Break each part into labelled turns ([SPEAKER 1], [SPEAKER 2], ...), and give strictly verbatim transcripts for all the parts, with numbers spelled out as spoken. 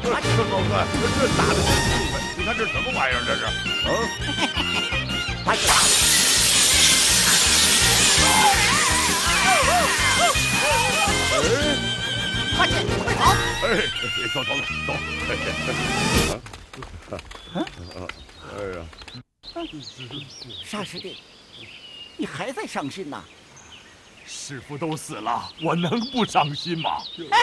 [SPEAKER 1] 老哥，这打的真痛快！你看这什么玩意儿？这是？啊！
[SPEAKER 2] 快去！
[SPEAKER 1] 哎，
[SPEAKER 2] 快去，快跑！
[SPEAKER 1] 哎，走走走！哎呀！
[SPEAKER 2] 沙师弟，你还在伤心呐？
[SPEAKER 3] 师傅都死了，我能不伤心吗？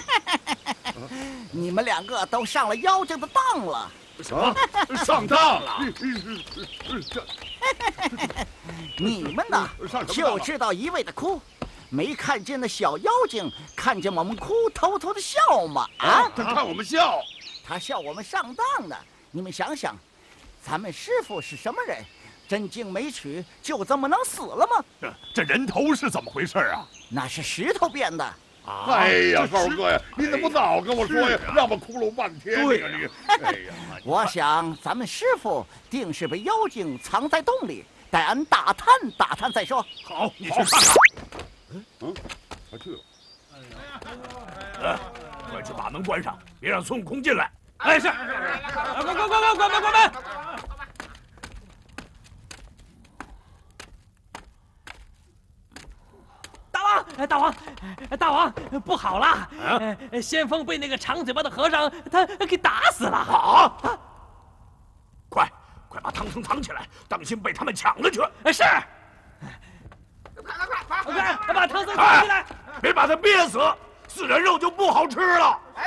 [SPEAKER 2] 你们两个都上了妖精的当了。
[SPEAKER 1] 什么？上当了？
[SPEAKER 2] 你们呢，就知道一味的哭，没看见那小妖精看见我们哭，偷偷的笑吗？啊，
[SPEAKER 1] 他看我们笑，
[SPEAKER 2] 他笑我们上当呢。你们想想，咱们师傅是什么人？真经没取，就这么能死了吗？
[SPEAKER 3] 这这人头是怎么回事啊？
[SPEAKER 2] 那是石头变的。
[SPEAKER 3] 啊！
[SPEAKER 1] 哎呀，高哥呀，你怎么不早跟我说呀？让我哭了半天。对呀，你，哎呀，
[SPEAKER 2] 我想咱们师傅定是被妖精藏在洞里，待俺打探打探再说。
[SPEAKER 3] 好，你去看看。
[SPEAKER 1] 嗯，他去了。
[SPEAKER 3] 哎，快去把门关上，别让孙悟空进来。哎，是。快快快快关门关门！
[SPEAKER 4] 大王，大王，大王，不好了！啊、先锋被那个长嘴巴的和尚他给打死了！
[SPEAKER 3] 啊！快快把唐僧藏起来，当心被他们抢了去！
[SPEAKER 4] 是。快快快快快！把唐僧藏起来！
[SPEAKER 3] 别把他憋死，死人肉就不好吃了。